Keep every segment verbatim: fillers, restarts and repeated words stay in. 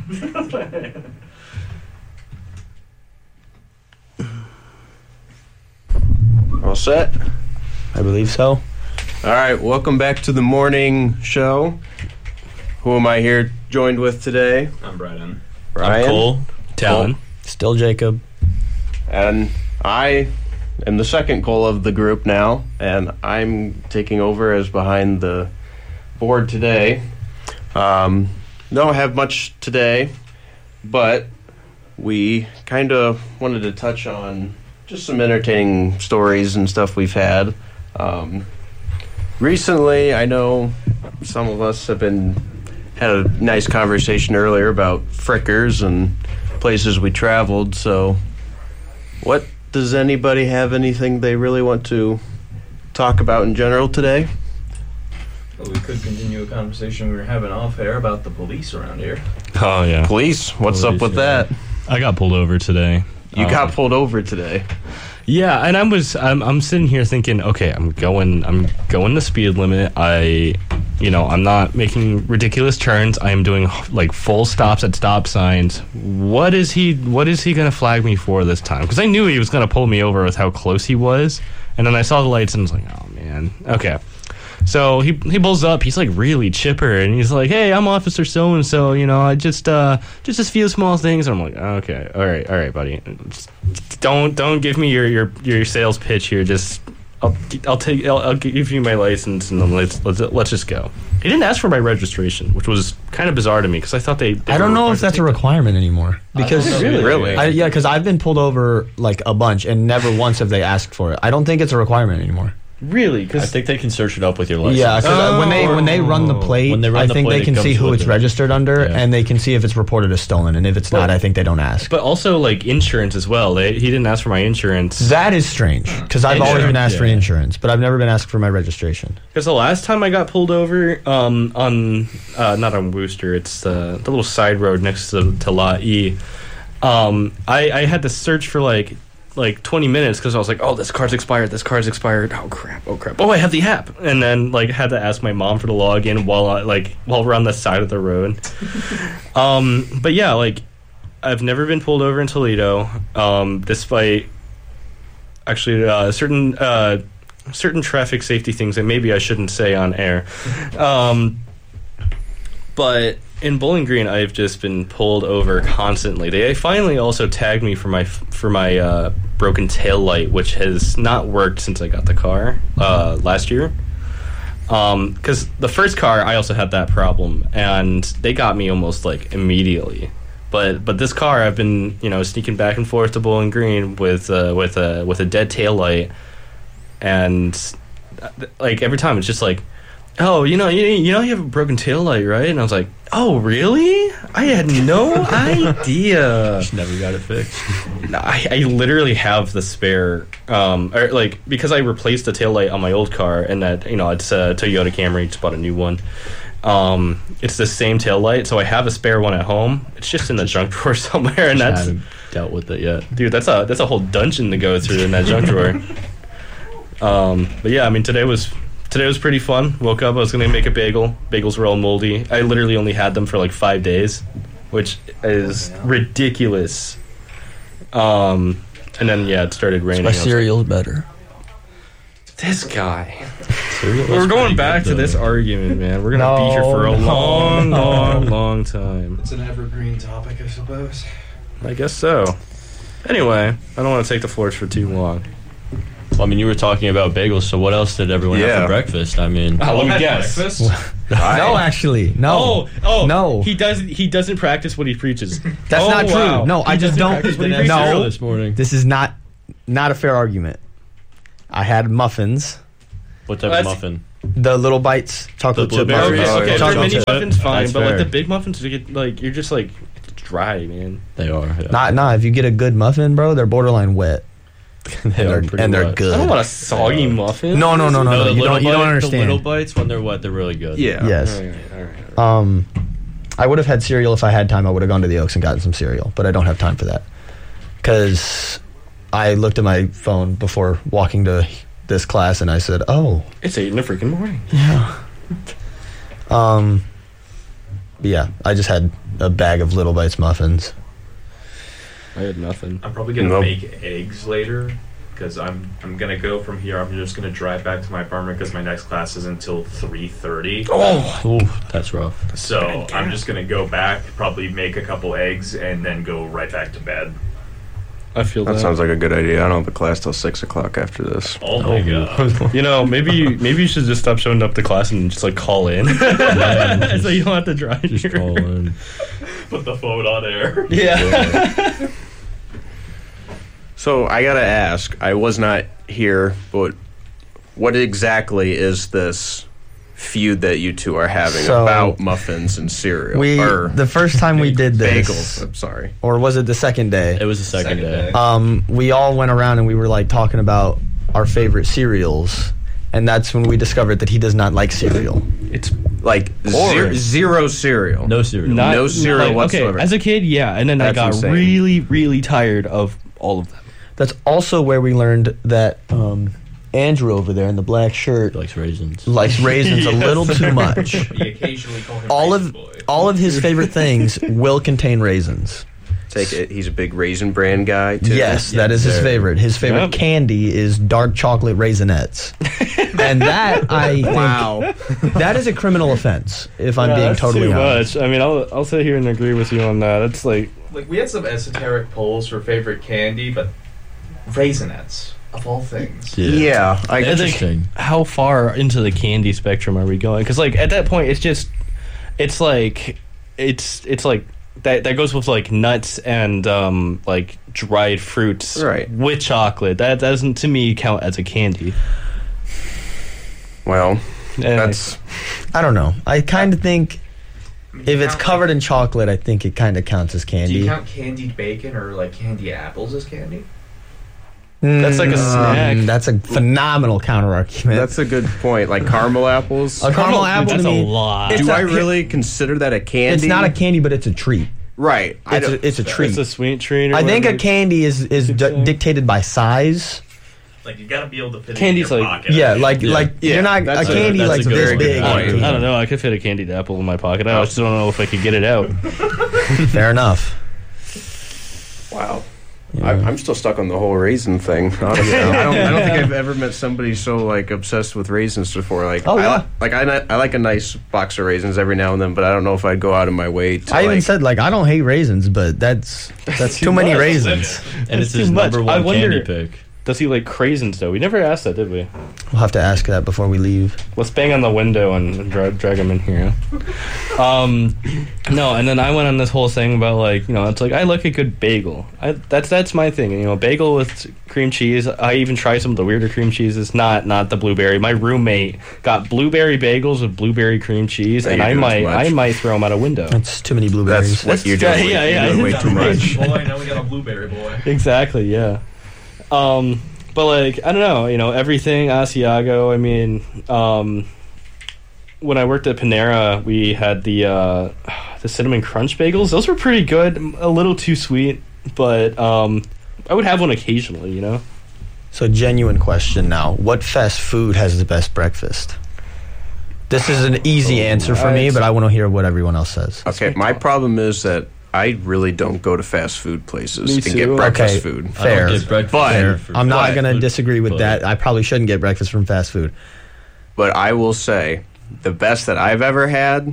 All set? I believe so. All right, welcome back to the morning show. Who am I here joined with today? I'm Brian. Brian. I'm Cole. Talon. Still Jacob. And I am the second Cole of the group now, and I'm taking over as behind the board today. Um, don't have much today, but we kind of wanted to touch on just some entertaining stories and stuff we've had. Um, recently, I know some of us have been had a nice conversation earlier about frickers and places we traveled. So, what does anybody have anything they really want to talk about in general today? Well, we could continue a conversation we were having off air about the police around here. Oh, yeah. Police, what's Police, up with yeah. that? I got pulled over today. You Um, got pulled over today. Yeah, and I was I'm I'm sitting here thinking, okay, I'm going I'm going the speed limit. I you know, I'm not making ridiculous turns. I am doing like full stops at stop signs. What is he what is he going to flag me for this time? Cuz I knew he was going to pull me over with how close he was. And then I saw the lights and I was like, "Oh man. Okay." So he he pulls up. He's like really chipper, and he's like, "Hey, I'm Officer So and So. You know, I just uh just a few small things." And I'm like, "Okay, all right, all right, buddy. Just don't don't give me your your, your sales pitch here. Just I'll I'll take I'll, I'll give you my license, and then let's let's let's just go." He didn't ask for my registration, which was kind of bizarre to me because I thought they. they I don't know if that's a required requirement anymore. Because Really? Really? I, yeah, because I've been pulled over like a bunch, and never once have they asked for it. I don't think it's a requirement anymore. to take- Really? I Because think they can search it up with your license. Yeah, because when they when they run the plate, When they run I the think plate, they it can see comes who with it's it. registered under, Yeah. and they can see if it's reported as stolen. And if it's not, But- I think they don't ask. but also like insurance as well. They, he didn't ask for my insurance. That is strange, because I've always been asked for Yeah. insurance, but I've never been asked for my registration. Because the last time I got pulled over, um, on uh, not on Wooster, it's the the little side road next to, to Lot E. Um, I, I had to search for like like twenty minutes because I was like, oh, this car's expired. This car's expired. Oh crap. Oh crap. Oh, I have the app. And then like had to ask my mom for the login while I, like while we're on the side of the road. um, but yeah, like I've never been pulled over in Toledo, um, despite actually uh, certain. Uh, certain traffic safety things that maybe I shouldn't say on air. Um, but in Bowling Green, I've just been pulled over constantly. They finally also tagged me for my for my uh, broken tail light, which has not worked since I got the car uh, last year. Because the first car, I also had that problem, and they got me almost like immediately. But but this car, I've been you know sneaking back and forth to Bowling Green with uh, with a with a dead tail light. And like every time it's just like, oh, you know, you, you know, you have a broken tail light, right? And I was like, oh, really? I had no idea. Just never got it fixed. I, I literally have the spare, um, or like because I replaced the tail light on my old car, and that you know it's a Toyota Camry, just bought a new one. Um, it's the same tail light, so I have a spare one at home. It's just in the junk drawer somewhere, and Just that's haven't dealt with it yet. dude, that's a that's a whole dungeon to go through in that junk drawer. Um, but yeah, I mean, today was today was pretty fun. Woke up, I was gonna make a bagel. Bagels were all moldy. I literally only had them for like five days, which is ridiculous. Um, and then yeah, it started raining. My I was like, cereal's better. this guy. Cereal We're was going pretty back good, to this though. argument, man. We're gonna No, be here for a no, long, no. long, long time. It's an evergreen topic, I suppose. I guess so. Anyway, I don't want to take the floors for too long. Well, I mean, you were talking about bagels, so what else did everyone Yeah. have for breakfast? I mean, Uh, let me Had guess. breakfast? No, actually, no. Oh, oh, No. He does. He doesn't practice what he preaches. That's Oh, not true. wow. No, He I just doesn't don't. practice what he didn't have cereal No, this morning. this is not not a fair argument. I had muffins, What type That's- of muffin? the little bites, chocolate The chip blueberry? muffins. Okay, okay. Chocolate For mini chip. muffins, fine, That's but like fair. the big muffins, you get like you're just like it's dry, man. They are. Yeah. Nah, nah. If you get a good muffin, bro, they're borderline wet, they and are they're, pretty and they're wet. good. I don't want a soggy muffin. No, no, no, no, no. the You little don't. You don't bite- The understand. little bites, when they're wet, they're really good. Yeah. Yes. All right, all right, all right. Um, I would have had cereal if I had time. I would have gone to the Oaks and gotten some cereal, but I don't have time for that because I looked at my phone before walking to this class and I said, "Oh, It's eight in the freaking morning. yeah." Um, but yeah, I just had a bag of Little Bites muffins. I had nothing. I'm probably gonna Nope. make eggs later because I'm I'm gonna go from here. I'm just gonna drive back to my apartment because my next class is until three thirty. Oh, Ooh, that's rough. So I'm just gonna go back, probably make a couple eggs, and then go right back to bed. I feel that. That sounds like a good idea. I don't have a class till six o'clock after this. Oh my god! You know, maybe you, maybe you should just stop showing up to class and just like call in, Yeah, so you don't have to drive Just here. call in. Put the phone on air. Yeah. So I gotta ask. I was not here, but what exactly is this feud that you two are having So- about muffins and cereal? we or the first time we did this, bagels. I'm sorry. or was it the second day? It was the second, Second day. day. Um, we all went around and we were like talking about our favorite cereals, and that's when we discovered that he does not like cereal. It's Like zero, zero cereal. No cereal. not No cereal like, whatsoever. Okay, as a kid, yeah, and then I That's got insane. really, really tired of all of them. That's also where we learned that um, Andrew over there in the black shirt Likes raisins. likes raisins a little too much. We occasionally call him All Raisin of Boy. all of his favorite things will contain raisins. Take it. He's a big Raisin Bran guy too. Yes, that is his There. favorite. His favorite Yep. candy is dark chocolate raisinettes, and that I think Wow. that is a criminal offense. If I'm Yeah, being that's totally too honest. much. I mean, I'll I'll sit here and agree with you on that. It's like Like we had some esoteric polls for favorite candy, but Raisinets of all things. Yeah. I, I think Interesting. how far into the candy spectrum are we going? Because like at that point, it's just it's like it's it's like that that goes with like nuts and um like dried fruits Right. with chocolate. That doesn't to me count as a candy. well, And that's I don't know. I kind of think if Do you it's count, covered like, in chocolate, I think it kind of counts as Do you candy. count candied bacon or like candy apples as candy? That's like a snack. Mm, That's a phenomenal counter argument. that's a good point. Like caramel apples. A caramel apple that's to a me. lot. it's Do a- I really consider that a candy? It's not a candy, but it's a treat. right. I It's don't, a, it's a treat. It's a sweet treat. Or I think a whatever. candy is is keep d- saying. dictated by size. Like you gotta be able to fit Candy's it in your like- pocket. Yeah, like Yeah. like Yeah, you're not a that's a- candy that's like a good- this very good big. point. I don't, I don't know. I could fit a candied apple in my pocket. I just don't know if I could get it out. Fair enough. wow. Yeah. I, I'm still stuck on the whole raisin thing. Honestly, I don't. I don't think I've ever met somebody so like obsessed with raisins before. Like, Oh, I, yeah. li- like I, ni- I like a nice box of raisins every now and then, but I don't know if I'd go out of my way to. I even like, said like I don't hate raisins, but that's that's too many much. raisins. And it's That's his too much. number I one wonder- candy pick. Does he like craisins though? We never asked that, did we? We'll have to ask that before we leave. Let's bang on the window and drag, drag him in here. Um, no, and then I went on this whole thing about like you know it's like I like a good bagel. I, that's that's my thing. You know, bagel with cream cheese. I even try some of the weirder cream cheeses. Not not the blueberry. My roommate got blueberry bagels with blueberry cream cheese, Yeah, and you're I doing might too much. I might throw them out a window. That's too many blueberries. That's what you're Yeah, doing. way- yeah, you're yeah. doing way Got too much. boy, now we got a blueberry boy. Exactly, yeah. Um, but like I don't know, you know, everything Asiago. I mean, um, when I worked at Panera, we had the uh, the cinnamon crunch bagels. Those were pretty good. A little too sweet, but um, I would have one occasionally. You know, So genuine question now: what fast food has the best breakfast? This is an easy answer for me, Right. but I want to hear what everyone else says. Okay, my problem is that I really don't go to fast food places Me and too. get breakfast Okay. food. I Fair. don't get breakfast But- there Fair. for I'm not fast going to food, disagree with but- that. I probably shouldn't get breakfast from fast food. But I will say, the best that I've ever had,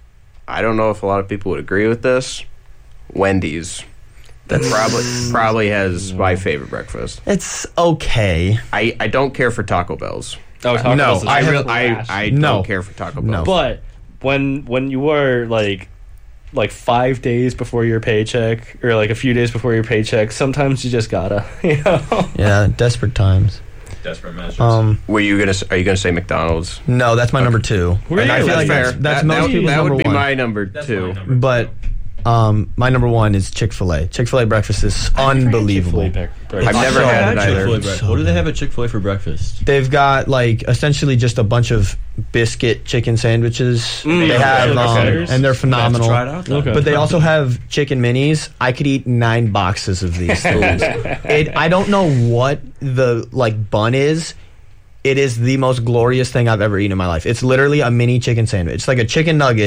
I don't know if a lot of people would agree with this, Wendy's. That probably probably has my favorite breakfast. It's okay. I, I don't care for Taco Bells. oh, Taco No, Bell's is I real trash. I, I No. don't care for Taco No. Bells. But when when you are like like five days before your paycheck or like a few days before your paycheck, sometimes you just gotta, you know. Yeah, desperate times. Desperate measures. Um, Were you gonna? s- Are you gonna say McDonald's? no, that's my number two. Really? And I feel That's like fair. that's, that's that, most that, people's that number would be one. my number That's two. my number But um, my number one is Chick-fil-A. Chick-fil-A breakfast is unbelievable. Chick-fil-A bre- breakfast. I've never So had it good. either. Chick-fil-A breakfast. So What do they good. have at Chick-fil-A for breakfast? They've got like essentially just a bunch of biscuit chicken sandwiches. Mm, they okay. have um, Okay. and they're I have to phenomenal. try it out. then. Okay. But they also have chicken minis. I could eat nine boxes of these things. it, I don't know what the like bun is. It is the most glorious thing I've ever eaten in my life. It's literally a mini chicken sandwich. It's like a chicken nugget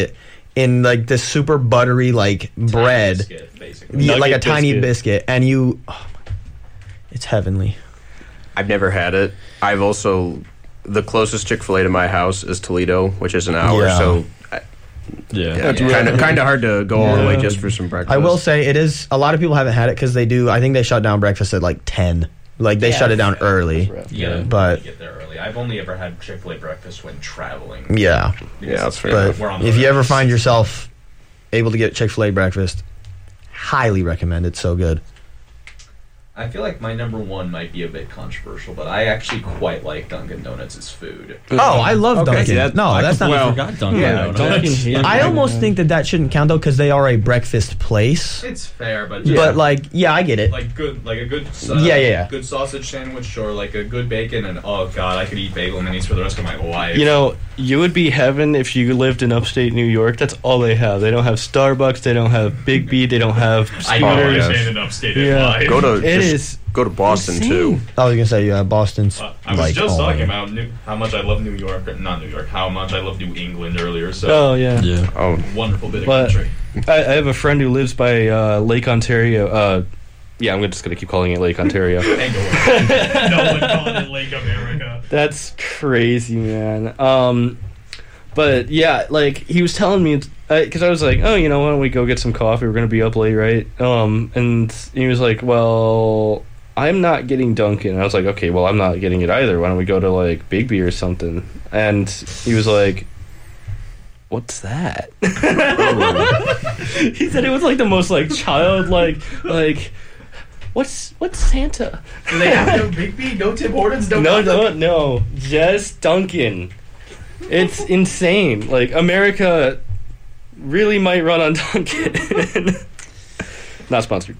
in like this super buttery like bread, Biscuit, basically. yeah, like a Nugget tiny biscuit. biscuit, and you, oh my God, it's heavenly. I've never had it. I've also the closest Chick-fil-A to my house is Toledo, which is an hour. Yeah. So I- Yeah. yeah, kind of kind of hard to go all the way Yeah. just for some breakfast. I will say it is. A lot of people haven't had it because they do. I think they shut down breakfast at like ten. Like they Yeah, shut it down that's early. rough. Yeah, But- but get there early. I've only ever had Chick-fil-A breakfast when traveling. Yeah, Because Yeah, that's fair but enough. we're on the if you road. ever find yourself able to get Chick-fil-A breakfast, highly recommend. It's so good. I feel like my number one might be a bit controversial, but I actually quite like Dunkin' Donuts' food. Oh, I love Okay. Dunkin'. See, that- no, I that's not. completely well, forgot Dunkin' yeah, Donuts. Dunkin', yeah. I almost think that that shouldn't count though because they are a breakfast place. It's fair, but But like, yeah, I get it. like good, like a good, uh, Yeah, yeah, yeah. good sausage sandwich or like a good bacon, and oh god, I could eat bagel minis for the rest of my life. You know, you would be heaven if you lived in upstate New York. That's all they have. They don't have Starbucks. They don't have Big B. They don't have I don't Oh, scooters. yes. understand an upstate Yeah. life. go to It just is go to Boston insane. too. I was gonna say, yeah, Boston's. Uh, I was like, just oh, talking man. about New, how much I love New York, or not New York, how much I love New England earlier. So Oh yeah. Yeah. Oh, wonderful bit of But- country. I, I have a friend who lives by uh, Lake Ontario. Uh, yeah, I'm just gonna keep calling it Lake Ontario. Ain't no no one calling it Lake America. That's crazy, man. Um, but yeah, like he was telling me because I, I was like, oh, you know, why don't we go get some coffee? We're gonna be up late, right? Um, and he was like, well, I'm not getting Dunkin'. I was like, okay, well, I'm not getting it either. Why don't we go to like Big B or something? And he was like, what's that? He said it was like the most like childlike like. What's what's Santa? Do they have no Big B? No Tim Hortons? No No, nothing? no, no. Just Dunkin'. It's insane. Like America really might run on Dunkin'. Not sponsored.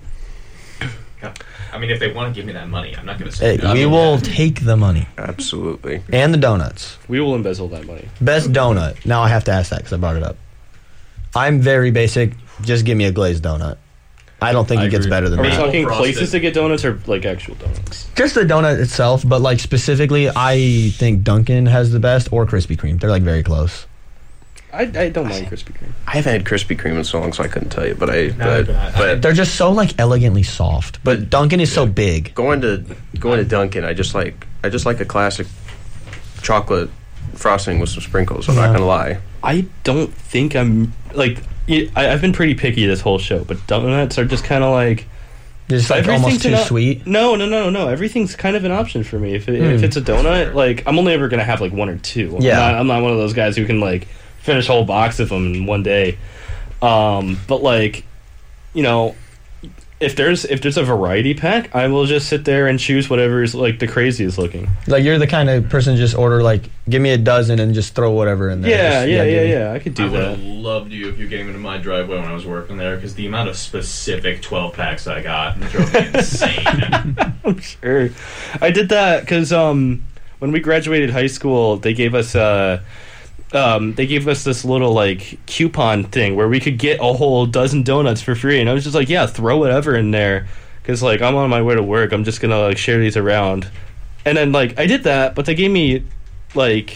I mean, if they want to give me that money, I'm not going to say Hey, no. we will take the money absolutely. and the donuts. We will embezzle that money. Best donut. Now I have to ask that because I brought it up. I'm very basic. Just give me a glazed donut. I don't think I it gets agree. better than Are we that. Maple talking frosted. places to get donuts or like actual donuts? Just the donut itself, but like specifically, I think Dunkin' has the best or Krispy Kreme. They're like very close. I, I don't mind Krispy Kreme. I haven't had Krispy Kreme in so long, so I couldn't tell you. But I, No, but, but I- but They're just so like elegantly soft. But Dunkin' is so big. going to going to Dunkin', I just like I just like a classic chocolate frosting with some sprinkles. I'm Yeah. not gonna lie. I don't think I'm like. I, I've been pretty picky this whole show, but donuts are just kind of like. It's like almost Everything's too an op- sweet. No, no, no, no. Everything's kind of an option for me. If it, if Hmm. it's a donut, like I'm only ever gonna have like one or two. I'm Yeah. not, I'm not one of those guys who can like finish a whole box of them in one day. Um, but like, you know, if there's if there's a variety pack, I will just sit there and choose whatever is like the craziest looking. Like you're the kind of person just order like give me a dozen and just throw whatever in there. Yeah, Just- yeah, yeah, give me- yeah. I could do I would that. have loved you if you came into my driveway when I was working there, because the amount of specific twelve packs I got drove me insane. I'm sure. I did that because um, when we graduated high school, they gave us uh, um, they gave us this little like coupon thing where we could get a whole dozen donuts for free, and I was just like, yeah, throw whatever in there, because like I'm on my way to work, I'm just gonna like share these around, and then like I did that, but they gave me like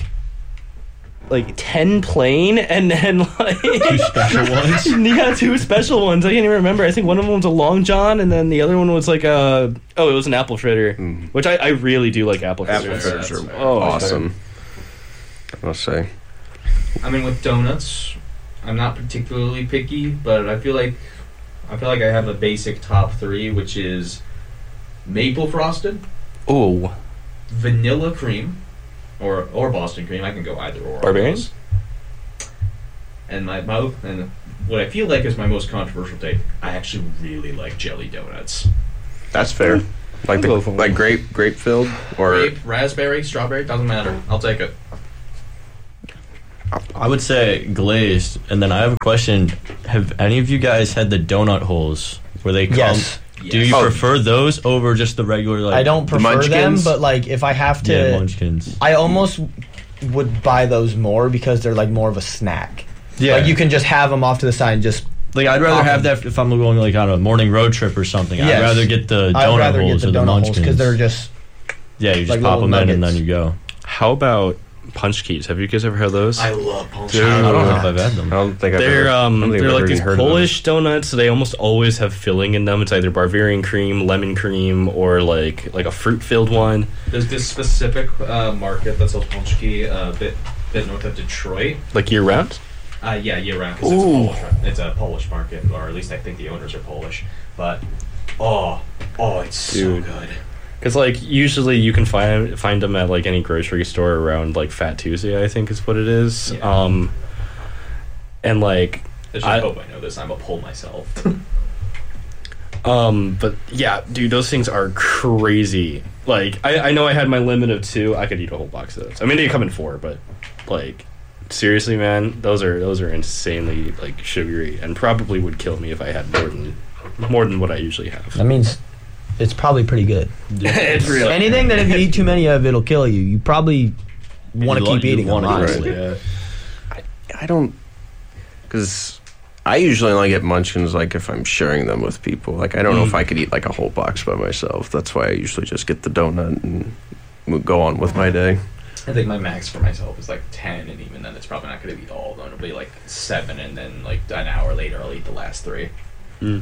like ten plain and then like Two special ones. yeah, two special ones. I can't even remember. I think one of them was a Long John, and then the other one was like a oh, it was an apple fritter, Mm. which I, I really do like apple Apple fritters. fritters that's are fair. Oh, awesome. I must say. I mean, with donuts, I'm not particularly picky, but I feel like I feel like I have a basic top three, which is maple frosted, Oh, vanilla cream, or or Boston cream. I can go either or. Barbarian? And my, my and what I feel like is my most controversial take. I actually really like jelly donuts. That's fair. Like the I'll go for like one. grape grape filled or Grape, raspberry, strawberry, doesn't matter. I'll take it. I would say glazed, and then I have a question: have any of you guys had the donut holes where they come? Yes. Do you Oh. prefer those over just the regular? Like I don't The prefer them, Munchkins? but like if I have to, Yeah, Munchkins. I almost would buy those more because they're like more of a snack. Yeah, Like you can just have them off to the side and just. like I'd rather Pop have 'em. that if I'm going like on a morning road trip or something. Yes. I'd rather get the I'd donut rather get holes the or the donut holes Munchkins because they're just. yeah, you just like pop little them in and nuggets. then you go. how about punch keys. Have you guys ever heard those? I love punch Dude. keys. I don't know if I've had I them. don't think I've They're ever, I um don't think they're I've like ever these even heard of Polish donuts. They almost always have filling in them. It's either Bavarian cream, lemon cream, or like like a fruit filled one. There's this specific uh, market that sells punch key a uh, bit bit north of Detroit. Like year round. Uh, yeah, year round because it's a Ooh. Polish. It's a Polish market, or at least I think the owners are Polish. But oh, oh, it's Dude. so good. Because like usually you can find find them at like any grocery store around like Fat Tuesday, I think is what it is. Yeah. Um, and like I should I- hope I know this. I'm a pull myself. Um, but yeah, dude, those things are crazy. Like, I, I know I had my limit of two. I could eat a whole box of those. I mean, they come in four, but like, seriously, man, those are those are insanely like sugary, and probably would kill me if I had more than more than what I usually have. That means it's probably pretty good. It's really Anything that if you eat too many of, it'll kill you. You probably want to You keep you eating them, wanna eat it, honestly. yeah. I don't, because I usually only get munchkins like if I'm sharing them with people. Like I don't know if I could eat like a whole box by myself. That's why I usually just get the donut and we'll go on with my day. I think my max for myself is like ten, and even then, it's probably not going to be all of them. It'll be like seven, and then like an hour later, I'll eat the last three. Mm.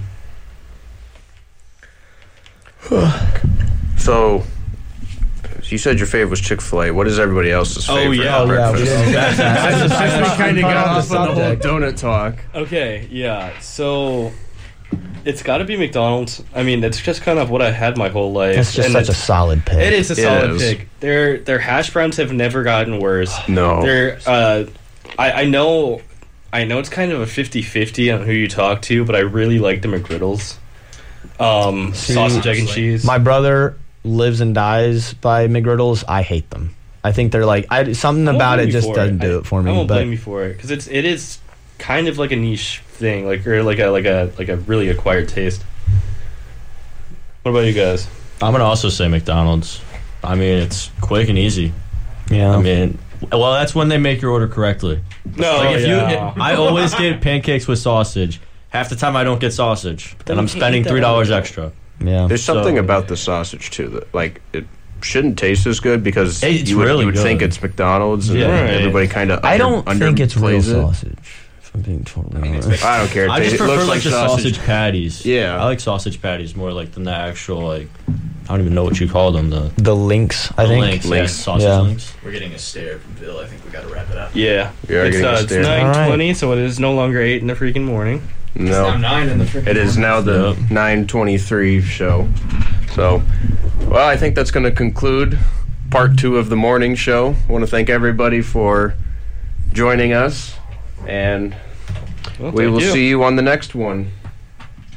So, you said your favorite was Chick-fil-A. What is everybody else's Oh, favorite? yeah. at Oh, yeah, we breakfast? didn't address that. Since I we just- kind of I got found off the on the whole subject. donut talk. Okay, yeah. So it's got to be McDonald's. I mean, it's just kind of what I had my whole life. That's just and such a it's- solid pick. It is a It solid is. pick. Their their hash browns have never gotten worse. No. They're uh, I I know I know it's kind of a fifty-fifty on who you talk to, but I really like the McGriddles. Um, See, sausage, egg, and cheese. My brother lives and dies by McGriddles. I hate them. I think they're like I, something I won't about blame it you just for doesn't I- do it for me. I won't but blame you for it because it's it is kind of like a niche thing, like or like a like a like a really acquired taste. What about you guys? I'm gonna also say McDonald's. I mean, it's quick and easy. yeah, I mean, well, that's when they make your order correctly. No, Like if yeah. you, I always get pancakes with sausage. Half the time I don't get sausage, then and I'm you can't spending eat that three dollars anymore. extra. yeah. There's something So- about the sausage too that like it shouldn't taste as good because It's you would, really you would good. think it's McDonald's and Yeah. Right. everybody kind of I don't think it's real it. sausage. If I'm being totally I mean, it's honest. I don't care. It I just tastes- it prefer looks like, like the sausage. sausage patties. Yeah. I like sausage patties more like than the actual like. I don't even know what you call them. The, The links, I the think. links, yeah, Links. sausage Yeah. links. We're getting a stare from Bill. I think we got to wrap it up. Yeah, We are it's, getting uh, a it's stare. nine twenty, so it is no longer eight in the freaking morning. It's now No, nine in the freaking it is morning. now the Yep. nine twenty-three show. So, well, I think that's going to conclude part two of the morning show. I want to thank everybody for joining us, and Well, we thank will you. see you on the next one.